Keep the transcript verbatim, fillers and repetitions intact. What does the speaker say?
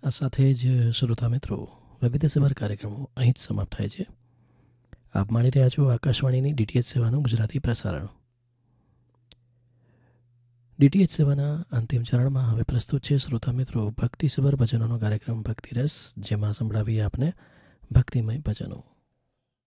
આ સાથે જ શ્રોતા મિત્રો વૈવિધ્યસભર કાર્યક્રમો અહીં જ સમાપ્ત થાય છે. આપ માણી રહ્યા છો આકાશવાણીની ડીટીએચ સેવાનું ગુજરાતી પ્રસારણ. ડીટીએચ સેવાના અંતિમ ચરણમાં હવે પ્રસ્તુત છે શ્રોતા મિત્રો ભક્તિસભર ભજનોનો કાર્યક્રમ ભક્તિરસ, જેમાં સંભળાવીએ આપને ભક્તિમય ભજનો.